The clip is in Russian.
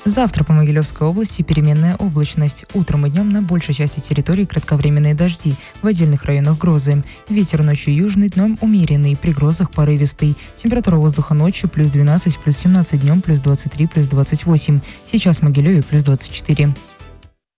Завтра по Могилевской области переменная облачность. Утром и днем на большей части территории кратковременные дожди, в отдельных районах грозы. Ветер ночью южный, днем умеренный, при грозах порывистый. Температура воздуха ночью +12, +17, днем +23, +28. Сейчас в Могилеве +24.